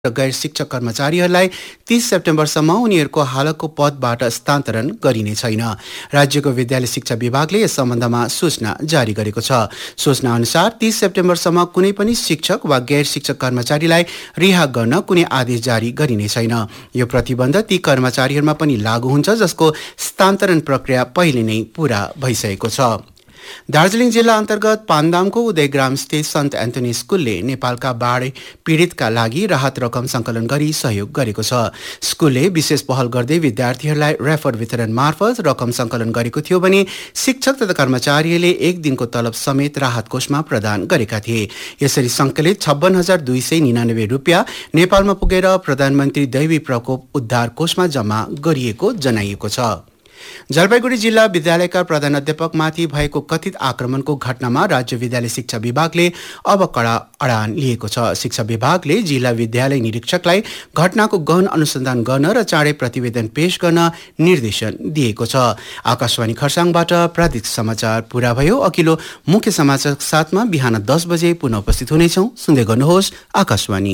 र गैर शिक्षक कर्मचारीहरूलाई 30 सेप्टेम्बरसम्म उनीहरूको हालको पदबाट स्थानान्तरण गरिने छैन। राज्यको विद्यालय शिक्षा विभागले यस सम्बन्धमा सूचना जारी गरेको छ। सूचना अनुसार 30 सेप्टेम्बरसम्म कुनै पनि शिक्षक वा गैर शिक्षक कर्मचारीलाई रिहा गर्न कुनै आदेश जारी गरिने छैन। यो प्रतिबन्ध ती कर्मचारीहरूमा पनि लागू हुन्छ जसको स्थानान्तरण प्रक्रिया पहिले नै पूरा भइसकेको छ। दार्जिलिङ जिल्ला अन्तर्गत पान्दामको उदयग्राम स्थित सन्त एन्थोनी स्कुलले नेपालका बाढ पीडितका लागि राहत रकम सङ्कलन गरी सहयोग गरेको छ। स्कुलले विशेष पहल गर्दै विद्यार्थीहरूलाई रेफर वितरण मार्फत रकम सङ्कलन गरेको थियो भने शिक्षक तथा कर्मचारीहरूले एक दिनको तलब समेत राहत कोषमा प्रदान गरेका थिए। यसरी सङ्कलित 56,299 रुपियाँ नेपालमा पुगेर प्रधानमन्त्री दैवी प्रकोप उद्धार कोषमा जम्मा गरिएको जनाइएको छ। जलपाइगुडी जिल्ला विद्यालयका प्रधानाध्यापकमाथि भएको कथित आक्रमणको घटनामा राज्य विद्यालय शिक्षा विभागले अब कडा अडान लिएको छ। शिक्षा विभागले जिल्ला विद्यालय निरीक्षकलाई घटनाको गहन अनुसन्धान गर्न र चाँडै प्रतिवेदन पेश गर्न निर्देशन दिएको छ। आकाशवाणी खरसाङबाट प्रादेशिक समाचार पूरा भयो। अघिल्लो मुख्य समाचार साथमा बिहान 10 बजे पुनः उपस्थित हुनेछौँ। सुन्दै गर्नुहोस् आकाशवाणी।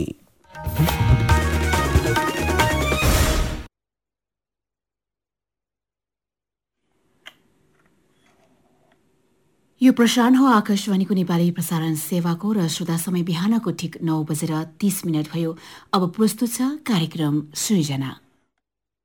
यो प्रसारण हो आकाशवाणीको नेपाली प्रसारण सेवाको र श्रोता समय बिहानको ठिक 9 बजेर 30 मिनट भयो। अब प्रस्तुत छ कार्यक्रम सृजना।